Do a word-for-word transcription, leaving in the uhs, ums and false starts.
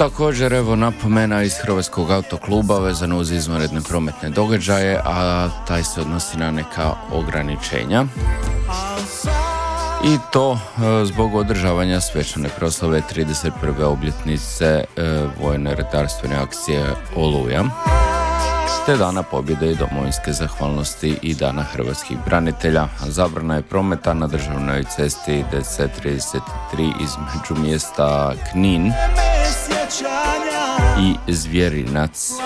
Također, evo napomena iz Hrvatskog autokluba vezano uz izvanredne prometne događaje, a taj se odnosi na neka ograničenja. I to e, zbog održavanja svečane proslave trideset prve obljetnice e, vojne redarstvene akcije Oluja, te Dana pobjede i domovinske zahvalnosti i Dana hrvatskih branitelja. Zabrana je prometa na državnoj cesti D C trideset tri između mjesta Knin i Zvjerinac.